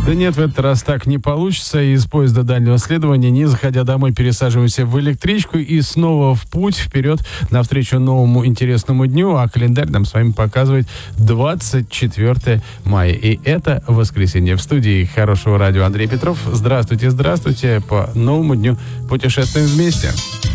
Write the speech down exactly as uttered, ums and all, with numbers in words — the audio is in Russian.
Да нет, в этот раз так не получится. Из поезда дальнего следования, не заходя домой, пересаживаемся в электричку и снова в путь, вперед, навстречу новому интересному дню. А календарь нам с вами показывает двадцать четвёртое мая. И это воскресенье. В студии Хорошего радио Андрей Петров. Здравствуйте, здравствуйте. По новому дню путешествуем вместе.